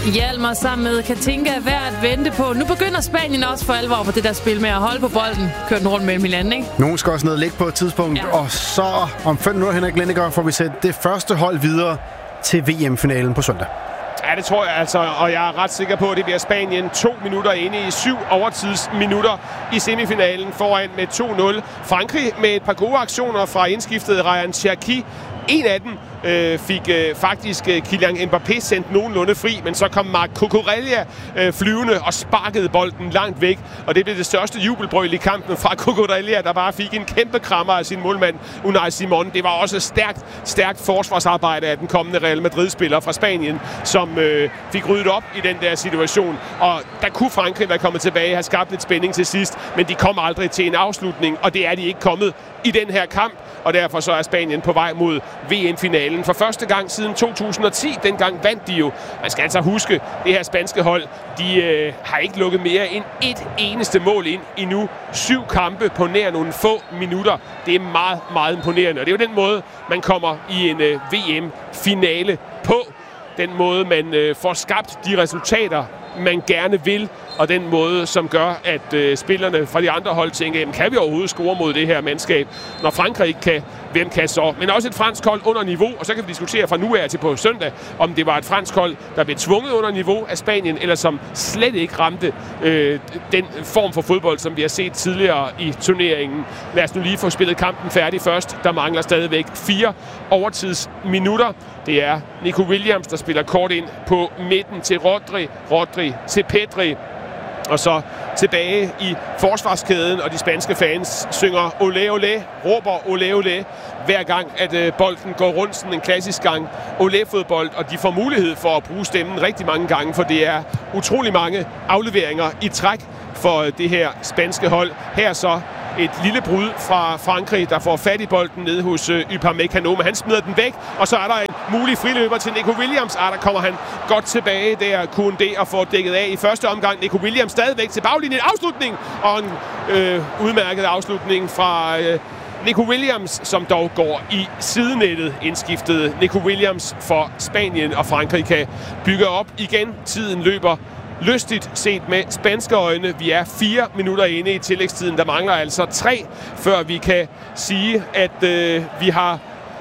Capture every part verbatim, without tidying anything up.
Hjalmar sammen med Katinka er værd at vente på. Nu begynder Spanien også for alvor på det der spil med at holde på bolden. Køre den rundt mellem hinanden, ikke? Nogen skal også ned og ligge på et tidspunkt. Ja. Og så om fem minutter, Henrik Lindegaard, får vi sætte det første hold videre til V M-finalen på søndag. Ja, det tror jeg altså, og jeg er ret sikker på, at det bliver Spanien to minutter inde i syv overtidsminutter i semifinalen foran med to nul. Frankrig med et par gode aktioner fra indskiftet Ryan Cherki. En af dem øh, fik øh, faktisk øh, Kylian Mbappé sendt nogenlunde fri, men så kom Marc Cucurella øh, flyvende og sparkede bolden langt væk, og det blev det største jubelbrøl i kampen fra Cucurella, der bare fik en kæmpe krammer af sin målmand Unai Simon. Det var også stærkt, stærkt forsvarsarbejde af den kommende Real Madrid-spiller fra Spanien, som øh, fik ryddet op i den der situation, og der kunne Frankrig være kommet tilbage og have skabt lidt spænding til sidst, men de kom aldrig til en afslutning, og det er de ikke kommet i den her kamp, og derfor så er Spanien på vej mod V M-finalen for første gang siden to tusind og ti. Dengang vandt de jo. Man skal altså huske, det her spanske hold, de øh, har ikke lukket mere end et eneste mål ind i nu syv kampe på nær nogle få minutter. Det er meget, meget imponerende, og det er jo den måde, man kommer i en øh, V M-finale på. Den måde, man øh, får skabt de resultater, man gerne vil, og den måde, som gør, at øh, spillerne fra de andre hold tænker, jamen, kan vi overhovedet score mod det her mandskab? Når Frankrig ikke kan, hvem kan så? Men også et fransk hold under niveau, og så kan vi diskutere fra nu af til på søndag, om det var et fransk hold, der blev tvunget under niveau af Spanien, eller som slet ikke ramte øh, den form for fodbold, som vi har set tidligere i turneringen. Lad os nu lige få spillet kampen færdig først. Der mangler stadigvæk fire overtidsminutter. Det er Nico Williams, der spiller kort ind på midten til Rodri, Rodri til Pedri. Og så tilbage i forsvarskæden, og de spanske fans synger olé olé, råber olé olé, hver gang at øh, bolden går rundt, sådan en klassisk gang olé-fodbold, og de får mulighed for at bruge stemmen rigtig mange gange, for det er utrolig mange afleveringer i træk for øh, det her spanske hold. Her så et lille brud fra Frankrig, der får fat i bolden nede hos øh, Upamecano, men han smider den væk, og så er der en mulig friløber til Nico Williams. Ah, der kommer han godt tilbage der, Koundé, og får dækket af i første omgang. Nico Williams stadigvæk til baglinjen. Afslutning! Og en øh, udmærket afslutning fra øh, Nico Williams, som dog går i sidenettet. Indskiftet Nico Williams for Spanien, og Frankrig kan bygge op igen. Tiden løber lystigt set med spanske øjne. Vi er fire minutter inde i tillægstiden. Der mangler altså tre, før vi kan sige, at øh, vi har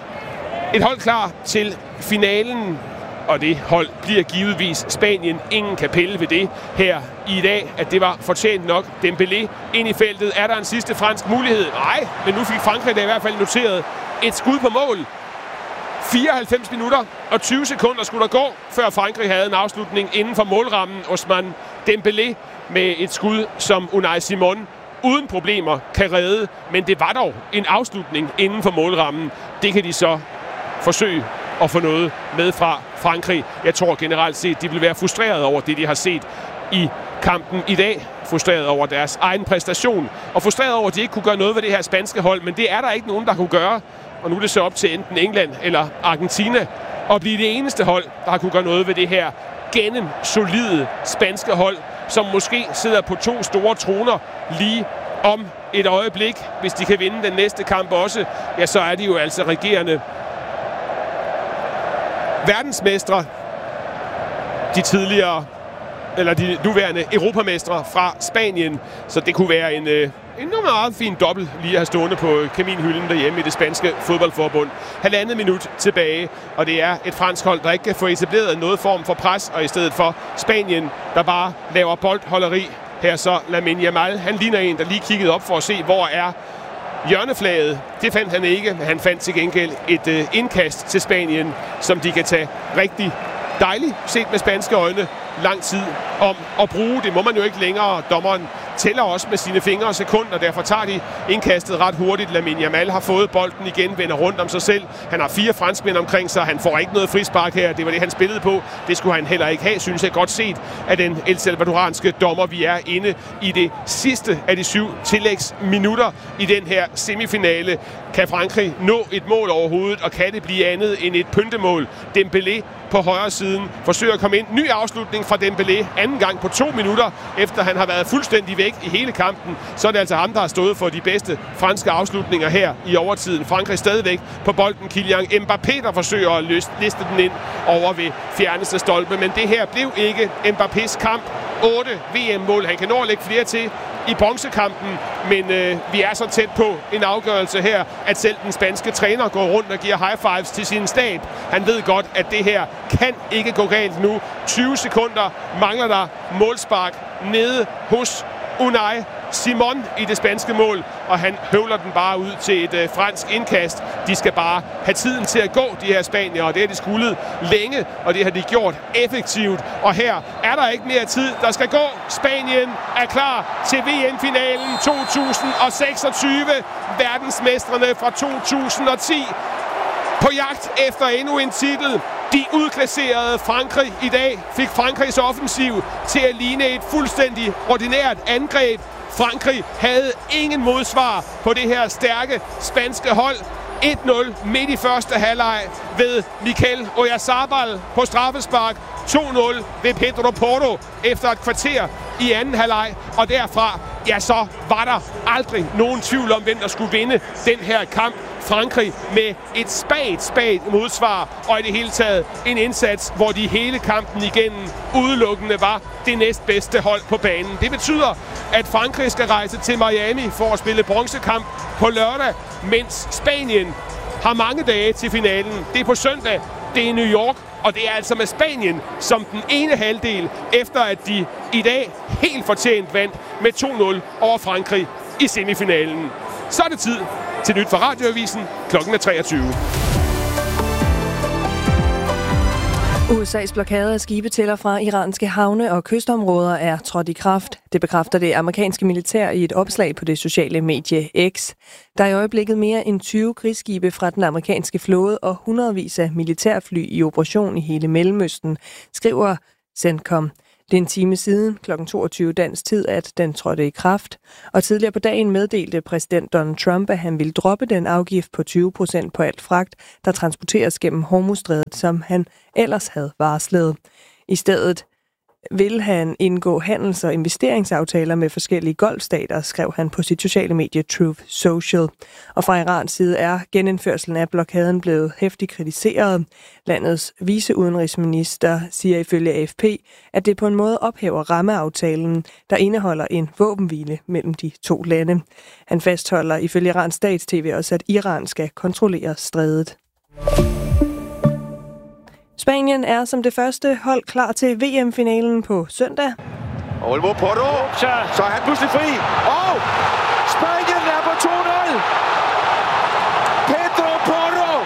et hold klar til finalen. Og det hold bliver givetvis Spanien. Ingen kan pille ved det her i dag, at det var fortjent nok. Dembélé ind i feltet. Er der en sidste fransk mulighed? Nej, men nu fik Frankrig da i hvert fald noteret et skud på mål. fireoghalvfems minutter og tyve sekunder skulle der gå, før Frankrig havde en afslutning inden for målrammen. Ousmane Dembélé med et skud, som Unai Simon uden problemer kan redde. Men det var dog en afslutning inden for målrammen. Det kan de så forsøge at få noget med fra Frankrig. Jeg tror generelt set, de vil være frustreret over det, de har set i kampen i dag. Frustreret over deres egen præstation. Og frustreret over, at de ikke kunne gøre noget ved det her spanske hold. Men det er der ikke nogen, der kunne gøre. Og nu er det så op til enten England eller Argentina at blive det eneste hold, der har kunne gøre noget ved det her gennemsolide spanske hold, som måske sidder på to store troner lige om et øjeblik. Hvis de kan vinde den næste kamp også, ja, så er de jo altså regerende verdensmestre. De tidligere, eller de nuværende europamestre fra Spanien. Så det kunne være en, øh, en meget fin dobbelt lige at have stående på kaminhylden derhjemme i det spanske fodboldforbund. Halvandet minut tilbage, og det er et fransk hold, der ikke kan få etableret noget form for pres, og i stedet for Spanien, der bare laver boldholderi. Her så Lamine Yamal, han ligner en, der lige kiggede op for at se, hvor er hjørneflaget. Det fandt han ikke, men han fandt til gengæld et øh, indkast til Spanien, som de kan tage rigtig dejligt, set med spanske øjne, lang tid om at bruge. Det må man jo ikke længere. Dommeren tæller også med sine fingre og sekunder, derfor tager de indkastet ret hurtigt. Lamine Yamal har fået bolden igen, vender rundt om sig selv. Han har fire franskmænd omkring sig. Han får ikke noget frispark her. Det var det, han spillede på. Det skulle han heller ikke have, synes jeg godt set af den El Salvadoranske dommer. Vi er inde i det sidste af de syv tillægsminutter i den her semifinale. Kan Frankrig nå et mål overhovedet, og kan det blive andet end et pyntemål? Dembélé på højre siden. Forsøger at komme ind. Ny afslutning fra Dembélé. Anden gang på to minutter, efter han har været fuldstændig væk i hele kampen. Så er det altså ham, der har stået for de bedste franske afslutninger her i overtiden. Frankrig stadigvæk på bolden. Kylian Mbappé, der forsøger at liste den ind over ved fjerneste stolpe. Men det her blev ikke Mbappés kamp. otte V M-mål. Han kan nå at lægge flere til i bronzekampen, men øh, vi er så tæt på en afgørelse her, at selv den spanske træner går rundt og giver high fives til sin stab. Han ved godt, at det her kan ikke gå galt nu. tyve sekunder mangler der målspark nede hos Unai Simon i det spanske mål, og han høvler den bare ud til et øh, fransk indkast. De skal bare have tiden til at gå, de her spanier, og det har de skullet længe, og det har de gjort effektivt. Og her er der ikke mere tid, der skal gå. Spanien er klar til V M-finalen to tusind seksogtyve. Verdensmestrene fra to tusind og ti på jagt efter endnu en titel. De udklasserede Frankrig i dag, fik Frankrigs offensiv til at ligne et fuldstændig ordinært angreb. Frankrig havde ingen modsvar på det her stærke spanske hold. et nul midt i første halvleg ved Mikel Oyarzabal på straffespark. to nul ved Pedro Porro efter et kvarter i anden halvleg. Og derfra, ja, så var der aldrig nogen tvivl om, hvem der skulle vinde den her kamp. Frankrig med et spagt, spagt modsvar, og i det hele taget en indsats, hvor de hele kampen igennem udelukkende var det næstbedste hold på banen. Det betyder, at Frankrig skal rejse til Miami for at spille bronzekamp på lørdag, mens Spanien har mange dage til finalen. Det er på søndag, det er New York, og det er altså med Spanien som den ene halvdel, efter at de i dag helt fortjent vandt med to nul over Frankrig i semifinalen. Så er det tid til nyt fra Radioavisen. Klokken er treogtyve. U S A's blokade af skibe til og fra iranske havne og kystområder er trådt i kraft. Det bekræfter det amerikanske militær i et opslag på det sociale medie X. Der er i øjeblikket mere end tyve krigsskibe fra den amerikanske flåde og hundredvis af militærfly i operation i hele Mellemøsten, skriver CENTCOM. Det er en time siden, klokken toogtyve dansk tid, at den trådte i kraft. Og tidligere på dagen meddelte præsident Donald Trump, at han ville droppe den afgift på tyve procent på alt fragt, der transporteres gennem Hormuzstrædet, som han ellers havde varslet. I stedet vil han indgå handels- og investeringsaftaler med forskellige golfstater, skrev han på sit sociale medie Truth Social. Og fra Irans side er genindførselen af blokaden blevet heftigt kritiseret. Landets viceudenrigsminister siger ifølge A F P, at det på en måde ophæver rammeaftalen, der indeholder en våbenhvile mellem de to lande. Han fastholder ifølge Irans stats-tv også, at Iran skal kontrollere strædet. Spanien er som det første hold klar til V M-finalen på søndag. Olmo Porro, så er han pludselig fri. Og Spanien er på to nul. Pedro Porro.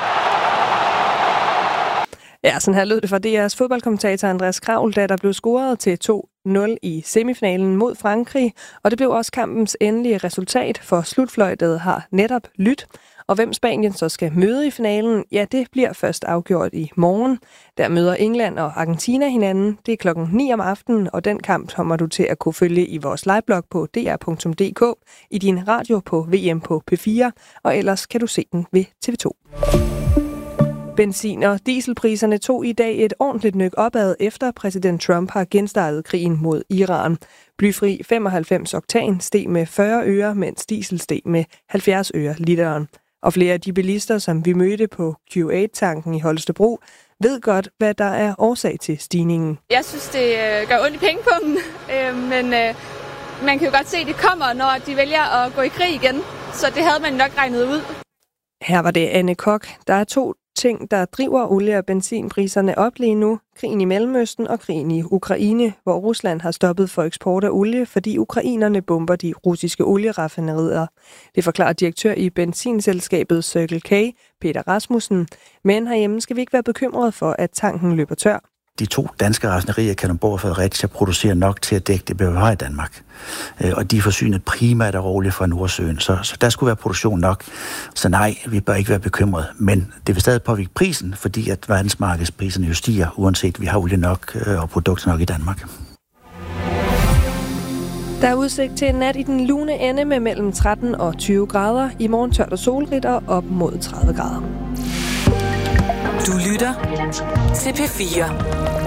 Ja, sådan her lød det fra D R's fodboldkommentator Andreas Kravl, da der blev scoret til to nul i semifinalen mod Frankrig. Og det blev også kampens endelige resultat, for slutfløjtet har netop lyttet. Og hvem Spanien så skal møde i finalen, ja, det bliver først afgjort i morgen. Der møder England og Argentina hinanden. Det er klokken ni om aftenen, og den kamp kommer du til at kunne følge i vores liveblog på d r punktum d k, i din radio på V M på P fire, og ellers kan du se den ved T V to. Benzin- og dieselpriserne tog i dag et ordentligt nyk opad, efter præsident Trump har genstartet krigen mod Iran. Blyfri femoghalvfems oktan steg med fyrre øre, mens diesel steg med halvfjerds øre literen. Og flere af de bilister, som vi mødte på Q otte-tanken i Holstebro, ved godt, hvad der er årsag til stigningen. Jeg synes, det gør ondt i pengepungen, men man kan jo godt se, at det kommer, når de vælger at gå i krig igen. Så det havde man nok regnet ud. Her var det Anne Kok. Der er to ting, der driver olie- og benzinpriserne op lige nu. Krigen i Mellemøsten og krigen i Ukraine, hvor Rusland har stoppet for eksport af olie, fordi ukrainerne bomber de russiske olieraffinaderier. Det forklarer direktør i benzinselskabet Circle K, Peter Rasmussen. Men herhjemme skal vi ikke være bekymrede for, at tanken løber tør. De to danske raffinaderier, Kalundborg og Fredericia, producerer nok til at dække det behov i Danmark. Og de er forsynet primært af olie fra Nordsøen, så, så der skulle være produktion nok. Så nej, vi bør ikke være bekymrede. Men det vil stadig påvirke prisen, fordi at verdensmarkedspriserne jo stiger, uanset vi har olie nok og produkter nok i Danmark. Der er udsigt til en nat i den lune ende med mellem tretten og tyve grader. I morgen tørt og solrigt og op mod tredive grader. Du lytter til P fire.